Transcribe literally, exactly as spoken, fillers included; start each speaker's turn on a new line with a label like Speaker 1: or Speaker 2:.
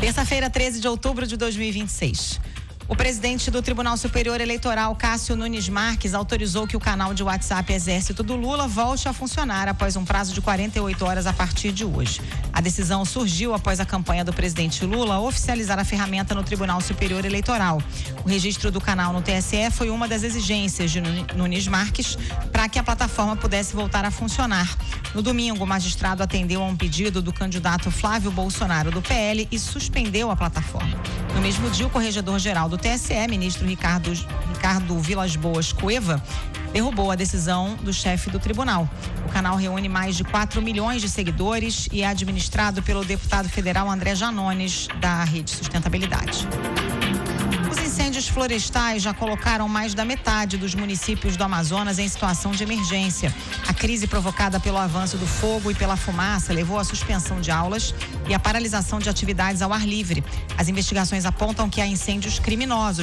Speaker 1: Terça-feira, treze de outubro de dois mil e vinte e seis. O presidente do Tribunal Superior Eleitoral, Cássio Nunes Marques, autorizou que o canal de WhatsApp Exército do Lula volte a funcionar após um prazo de quarenta e oito horas a partir de hoje. A decisão surgiu após a campanha do presidente Lula oficializar a ferramenta no Tribunal Superior Eleitoral. O registro do canal no T S E foi uma das exigências de Nunes Marques para que a plataforma pudesse voltar a funcionar. No domingo, o magistrado atendeu a um pedido do candidato Flávio Bolsonaro do P L e suspendeu a plataforma. No mesmo dia, o corregedor-geral do T S E, ministro Ricardo, Ricardo Vilas Boas Cueva, derrubou a decisão do chefe do tribunal. O canal reúne mais de quatro milhões de seguidores e é administrado pelo deputado federal André Janones, da Rede Sustentabilidade. Os incêndios florestais já colocaram mais da metade dos municípios do Amazonas em situação de emergência. A crise provocada pelo avanço do fogo e pela fumaça levou à suspensão de aulas e à paralisação de atividades ao ar livre. As investigações apontam que há incêndios criminosos